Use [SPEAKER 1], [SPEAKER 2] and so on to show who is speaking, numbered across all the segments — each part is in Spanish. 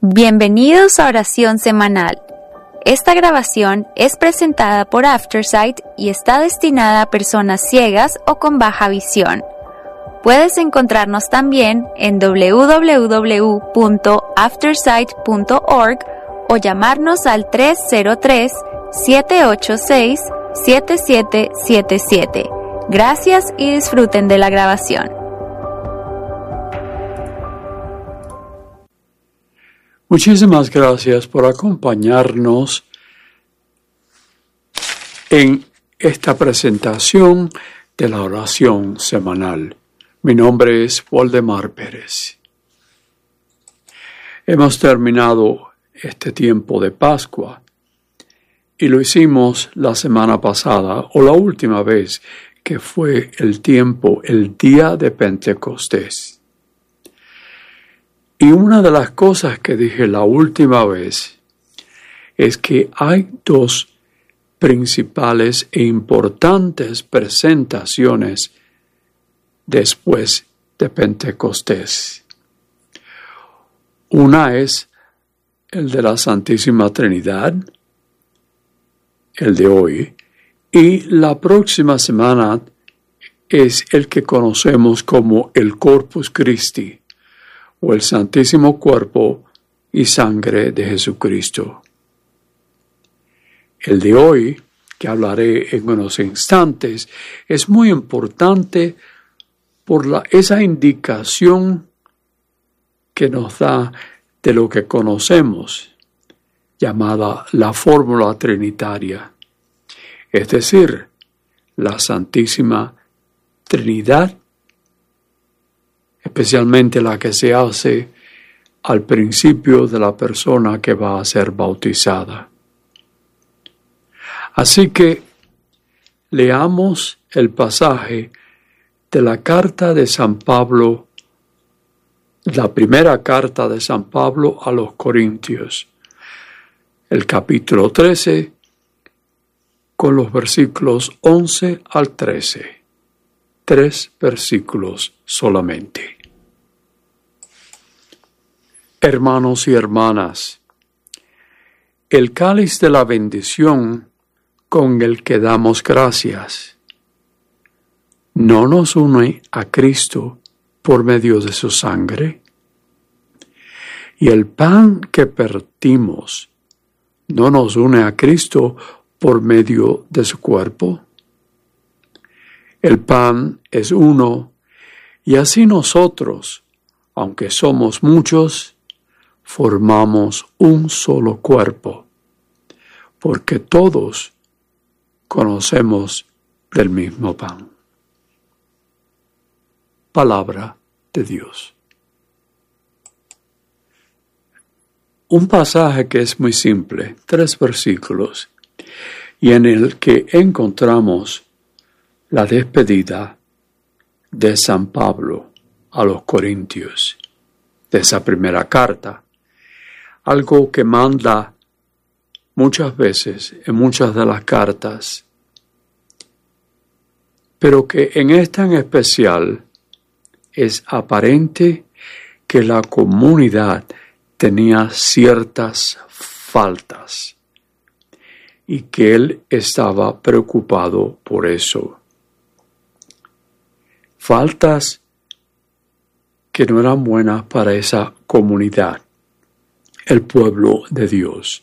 [SPEAKER 1] Bienvenidos a Oración Semanal. Esta grabación es presentada por Aftersight y está destinada a personas ciegas o con baja visión. Puedes encontrarnos también en www.aftersight.org o llamarnos al 303-786-7777. Gracias y disfruten de la grabación.
[SPEAKER 2] Muchísimas gracias por acompañarnos en esta presentación de la oración semanal. Mi nombre es Waldemar Pérez. Hemos terminado este tiempo de Pascua y lo hicimos la semana pasada o la última vez que fue el día de Pentecostés. Y una de las cosas que dije la última vez es que hay dos principales e importantes presentaciones después de Pentecostés. Una es el de la Santísima Trinidad, el de hoy, y la próxima semana es el que conocemos como el Corpus Christi, o el Santísimo Cuerpo y Sangre de Jesucristo. El de hoy, que hablaré en unos instantes, es muy importante por esa indicación que nos da de lo que conocemos, llamada la fórmula trinitaria, es decir, la Santísima Trinidad, especialmente la que se hace al principio de la persona que va a ser bautizada. Así que leamos el pasaje de la carta de San Pablo, la primera carta de San Pablo a los Corintios, el capítulo 13, con los versículos 11 al 13. 3 versículos solamente. Hermanos y hermanas, el cáliz de la bendición con el que damos gracias ¿no nos une a Cristo por medio de su sangre? Y el pan que partimos ¿no nos une a Cristo por medio de su cuerpo? El pan es uno, y así nosotros, aunque somos muchos, formamos un solo cuerpo, porque todos conocemos del mismo pan. Palabra de Dios. Un pasaje que es muy simple, 3 versículos, y en el que encontramos la despedida de San Pablo a los Corintios, de esa primera carta, algo que manda muchas veces en muchas de las cartas, pero que en esta en especial es aparente que la comunidad tenía ciertas faltas y que él estaba preocupado por eso. Faltas que no eran buenas para esa comunidad, el pueblo de Dios.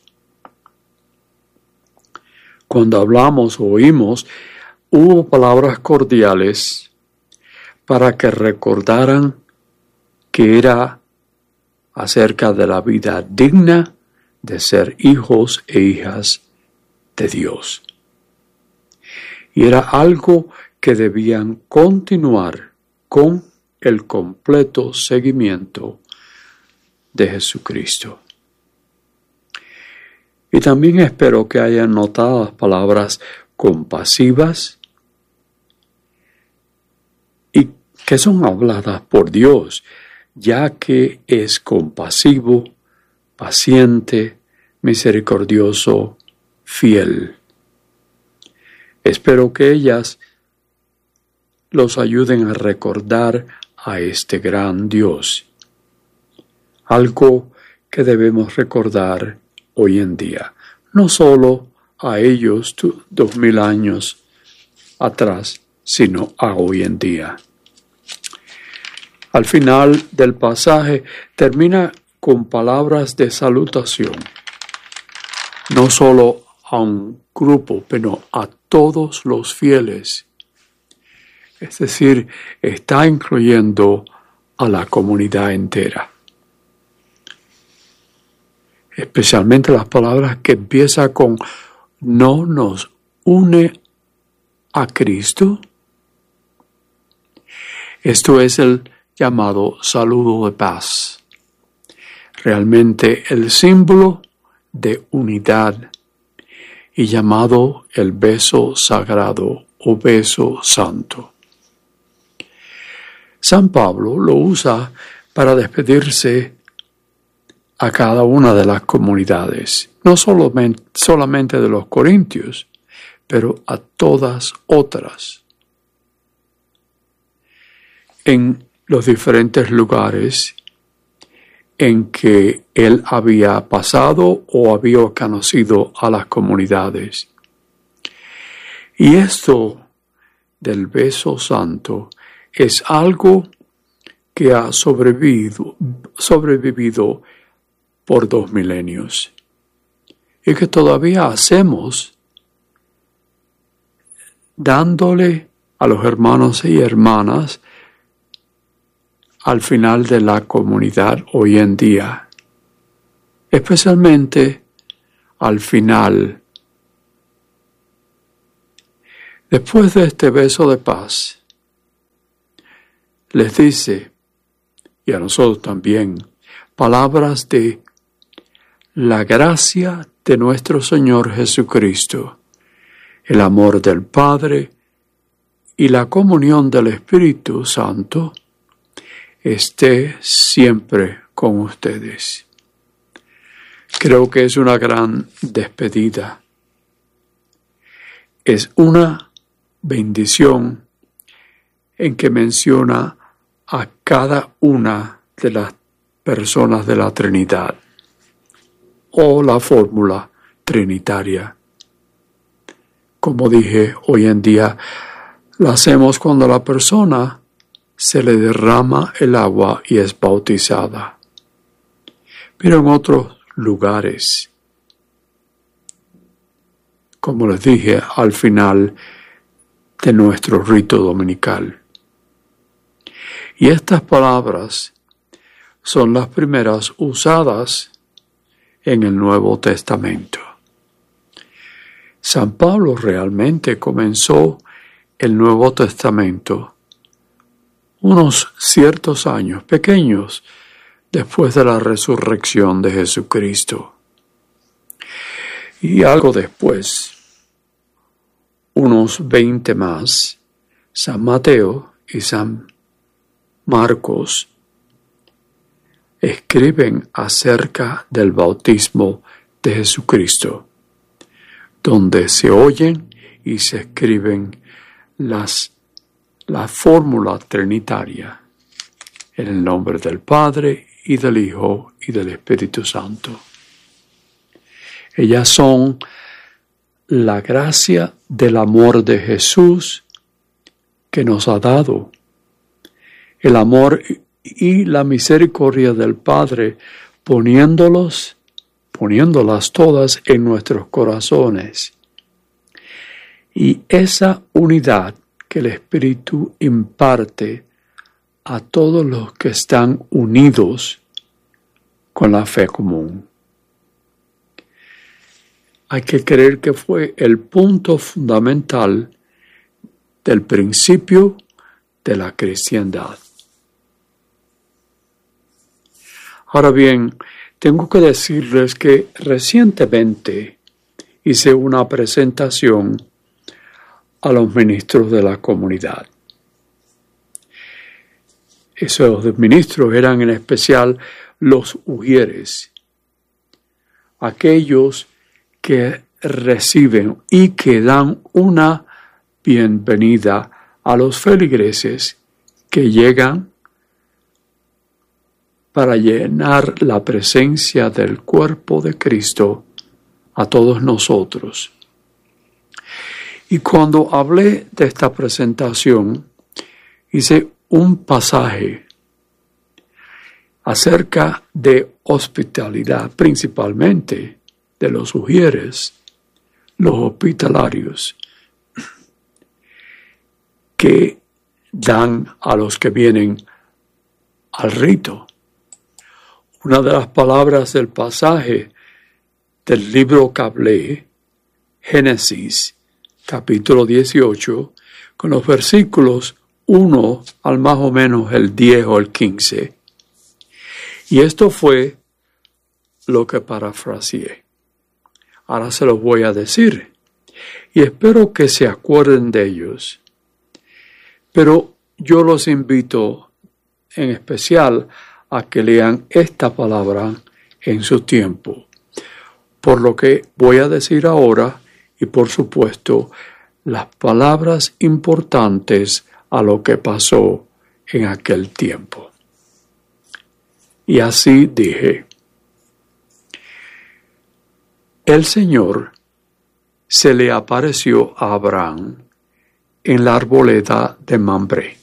[SPEAKER 2] Cuando hablamos o oímos, hubo palabras cordiales para que recordaran que era acerca de la vida digna de ser hijos e hijas de Dios. Y era algo que debían continuar con el completo seguimiento de Jesucristo. Y también espero que hayan notado las palabras compasivas y que son habladas por Dios, ya que es compasivo, paciente, misericordioso, fiel. Espero que ellas los ayuden a recordar a este gran Dios, algo que debemos recordar hoy en día, no solo a ellos 2000 años atrás, sino a hoy en día. Al final del pasaje termina con palabras de salutación, no solo a un grupo, pero a todos los fieles. Es decir, está incluyendo a la comunidad entera. Especialmente las palabras que empiezan con ¿no nos une a Cristo? Esto es el llamado saludo de paz. Realmente el símbolo de unidad y llamado el beso sagrado o beso santo. San Pablo lo usa para despedirse a cada una de las comunidades, no solamente de los corintios, pero a todas otras. En los diferentes lugares en que él había pasado o había conocido a las comunidades. Y esto del beso santo es algo que ha sobrevivido por 2 milenios y que todavía hacemos dándole a los hermanos y hermanas al final de la comunidad hoy en día, especialmente al final. Después de este beso de paz, les dice, y a nosotros también, palabras de la gracia de nuestro Señor Jesucristo, el amor del Padre y la comunión del Espíritu Santo esté siempre con ustedes. Creo que es una gran despedida. Es una bendición en que menciona a cada una de las personas de la Trinidad o la fórmula trinitaria. Como dije, hoy en día la hacemos cuando la persona se le derrama el agua y es bautizada. Pero en otros lugares, como les dije al final de nuestro rito dominical. Y estas palabras son las primeras usadas en el Nuevo Testamento. San Pablo realmente comenzó el Nuevo Testamento unos ciertos años pequeños después de la resurrección de Jesucristo. Y algo después, unos 20 más, San Mateo y San Marcos escriben acerca del bautismo de Jesucristo, donde se oyen y se escriben la fórmula trinitaria en el nombre del Padre y del Hijo y del Espíritu Santo. Ellas son la gracia del amor de Jesús que nos ha dado, el amor y la misericordia del Padre poniéndolas todas en nuestros corazones. Y esa unidad que el Espíritu imparte a todos los que están unidos con la fe común. Hay que creer que fue el punto fundamental del principio de la cristiandad. Ahora bien, tengo que decirles que recientemente hice una presentación a los ministros de la comunidad. Esos ministros eran en especial los ujieres, aquellos que reciben y que dan una bienvenida a los feligreses que llegan para llenar la presencia del cuerpo de Cristo a todos nosotros. Y cuando hablé de esta presentación, hice un pasaje acerca de hospitalidad, principalmente de los ujieres, los hospitalarios, que dan a los que vienen al rito. Una de las palabras del pasaje del libro que hablé, Génesis, capítulo 18, con los versículos 1 al más o menos el 10 o el 15. Y esto fue lo que parafraseé. Ahora se los voy a decir y espero que se acuerden de ellos. Pero yo los invito en especial a que lean esta palabra en su tiempo. Por lo que voy a decir ahora y por supuesto las palabras importantes a lo que pasó en aquel tiempo. Y así dije: el Señor se le apareció a Abraham en la arboleda de Mambré.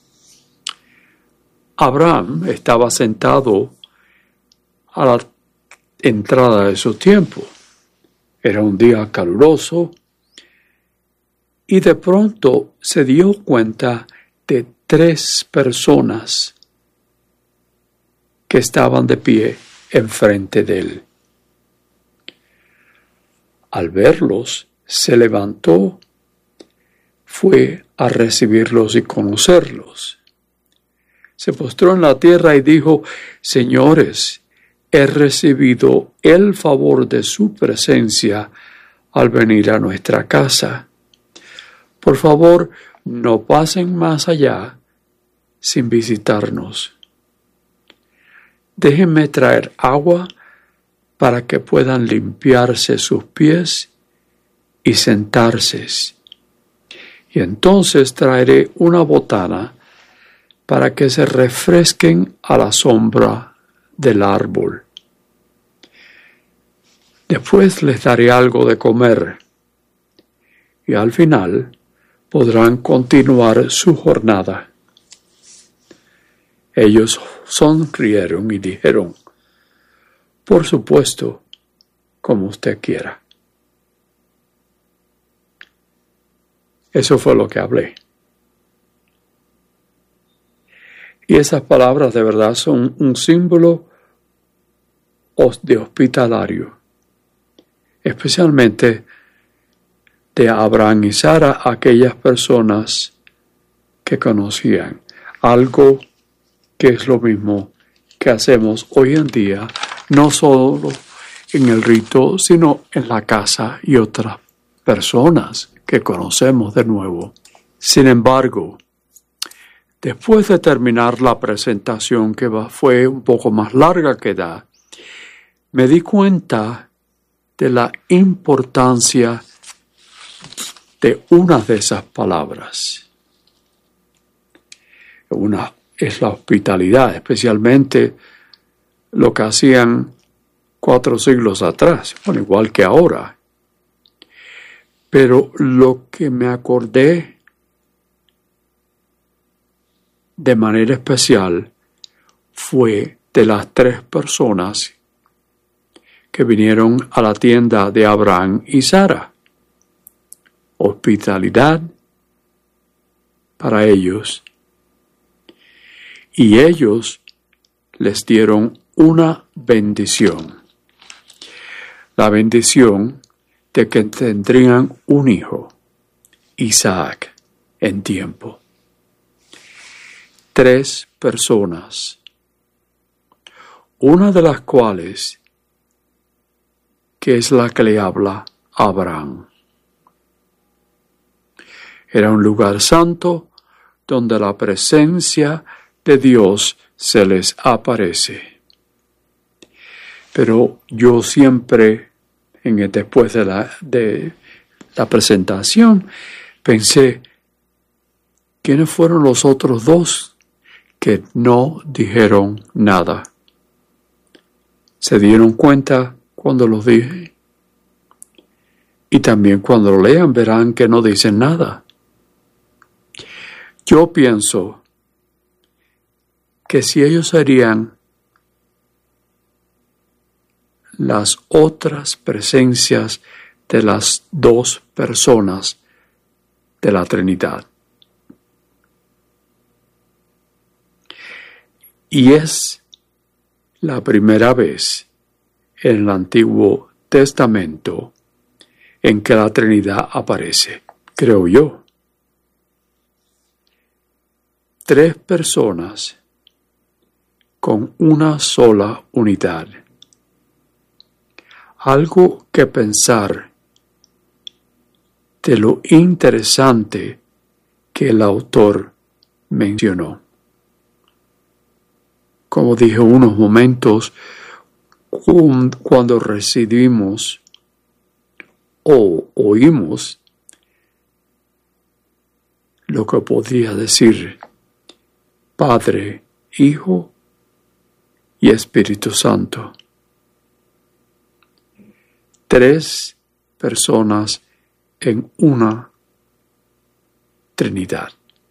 [SPEAKER 2] Abraham estaba sentado a la entrada de su tiempo. Era un día caluroso y de pronto se dio cuenta de 3 personas que estaban de pie enfrente de él. Al verlos, se levantó, fue a recibirlos y conocerlos. Se postró en la tierra y dijo: Señores, he recibido el favor de su presencia al venir a nuestra casa. Por favor, no pasen más allá sin visitarnos. Déjenme traer agua para que puedan limpiarse sus pies y sentarse. Y entonces traeré una botana para que se refresquen a la sombra del árbol. Después les daré algo de comer y al final podrán continuar su jornada. Ellos sonrieron y dijeron: por supuesto, como usted quiera. Eso fue lo que hablé. Y esas palabras de verdad son un símbolo de hospitalario, especialmente de Abraham y Sara, aquellas personas que conocían, algo que es lo mismo que hacemos hoy en día, no solo en el rito, sino en la casa y otras personas que conocemos de nuevo. Sin embargo, después de terminar la presentación, que fue un poco más larga que da, me di cuenta de la importancia de una de esas palabras. Una es la hospitalidad, especialmente lo que hacían 4 siglos atrás, bueno, igual que ahora. Pero lo que me acordé de manera especial fue de las 3 personas que vinieron a la tienda de Abraham y Sara. Hospitalidad para ellos. Y ellos les dieron una bendición. La bendición de que tendrían un hijo, Isaac, en tiempo. 3 personas, una de las cuales que es la que le habla a Abraham. Era un lugar santo donde la presencia de Dios se les aparece. Pero yo siempre, después de la presentación, pensé, ¿quiénes fueron los otros 2 que no dijeron nada? ¿Se dieron cuenta cuando los dije? Y también cuando lo lean verán que no dicen nada. Yo pienso que si ellos serían las otras presencias de las dos personas de la Trinidad. Y es la primera vez en el Antiguo Testamento en que la Trinidad aparece, creo yo. 3 personas con una sola unidad. Algo que pensar de lo interesante que el autor mencionó. Como dije unos momentos, cuando recibimos o oímos lo que podría decir Padre, Hijo y Espíritu Santo. 3 personas en una Trinidad.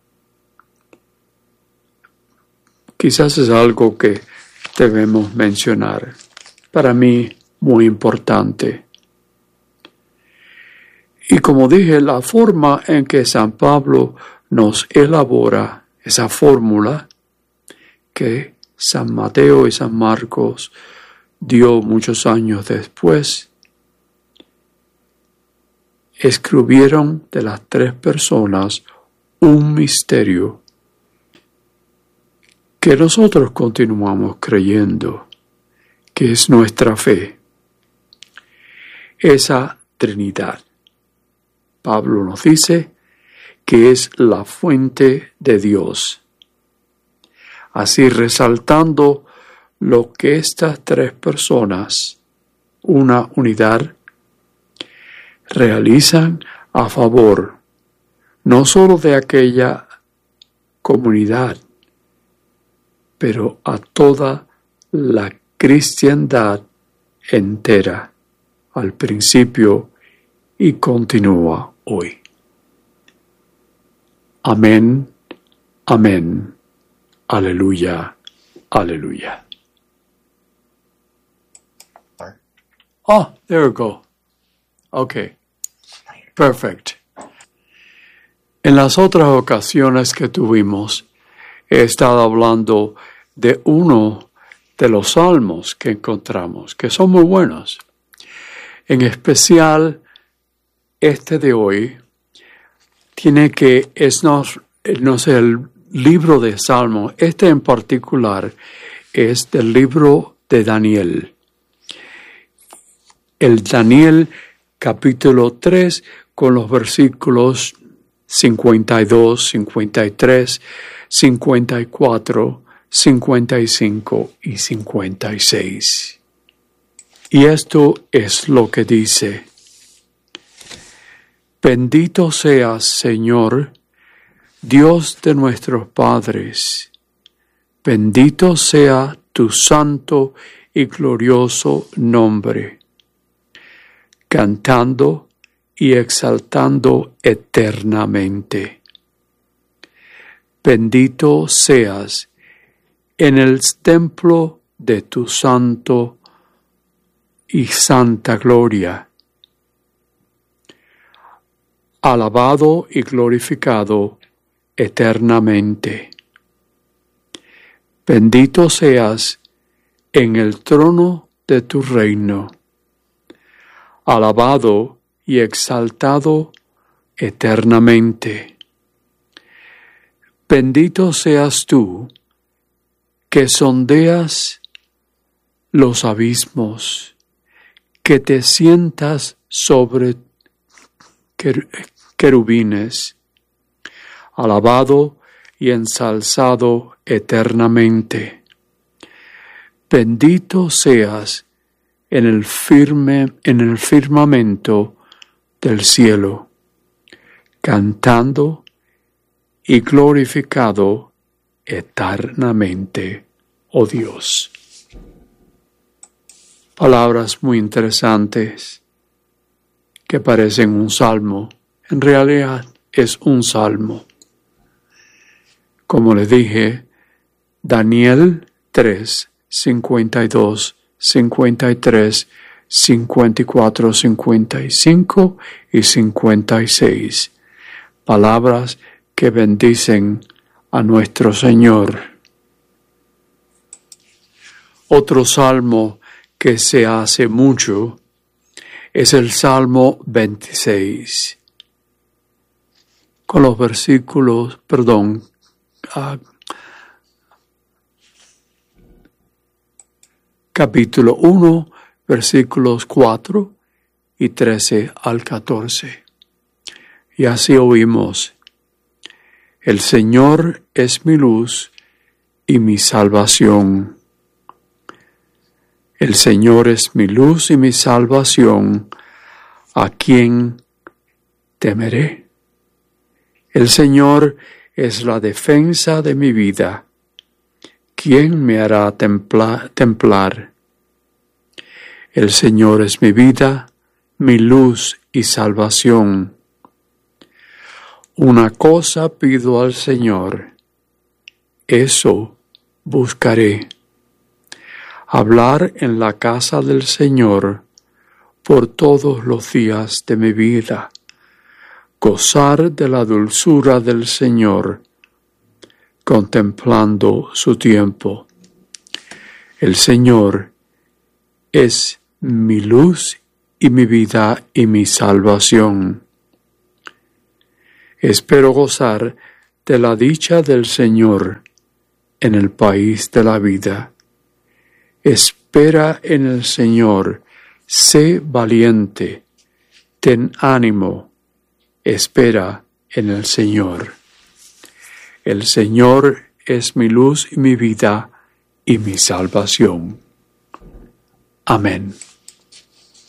[SPEAKER 2] Quizás es algo que debemos mencionar. Para mí, muy importante. Y como dije, la forma en que San Pablo nos elabora esa fórmula que San Mateo y San Marcos dio muchos años después, escribieron de las 3 personas un misterio que nosotros continuamos creyendo, que es nuestra fe. Esa Trinidad. Pablo nos dice que es la fuente de Dios. Así resaltando lo que estas 3 personas, una unidad, realizan a favor no solo de aquella comunidad, pero a toda la cristiandad entera, al principio y continúa hoy. Amén, amén, aleluya, aleluya. Oh, there we go. Okay, perfect. En las otras ocasiones que tuvimos, he estado hablando de uno de los salmos que encontramos, que son muy buenos. En especial, este de hoy tiene que, no sé, el libro de Salmos. Este en particular es del libro de Daniel. El Daniel capítulo 3 con los versículos 52, 53, 54, 55 y 56. Y esto es lo que dice: Bendito seas, Señor, Dios de nuestros padres. Bendito sea tu santo y glorioso nombre, cantando y exaltando eternamente. Bendito seas en el templo de tu santo y santa gloria. Alabado y glorificado eternamente. Bendito seas en el trono de tu reino. Alabado y exaltado eternamente. Bendito seas tú, que sondeas los abismos, que te sientas sobre querubines. Alabado y ensalzado eternamente. Bendito seas en el firmamento del cielo, cantando y glorificado eternamente, oh Dios. palabras muy interesantes que parecen un salmo. En realidad es un salmo. Como les dije, Daniel 3, 52, 53, 54, 55 y 56. Palabras que bendicen a nuestro Señor. Otro salmo que se hace mucho es el Salmo 26. Con los versículos, capítulo 1, versículos 4 y 13 al 14. Y así oímos: El Señor es mi luz y mi salvación. El Señor es mi luz y mi salvación. ¿A quién temeré? El Señor es la defensa de mi vida. ¿Quién me hará temblar? El Señor es mi vida, mi luz y salvación. Una cosa pido al Señor, eso buscaré: hablar en la casa del Señor por todos los días de mi vida, gozar de la dulzura del Señor, contemplando su tiempo. El Señor es mi luz y mi vida y mi salvación. Espero gozar de la dicha del Señor en el país de la vida. Espera en el Señor, sé valiente, ten ánimo, espera en el Señor. El Señor es mi luz y mi vida y mi salvación. Amén.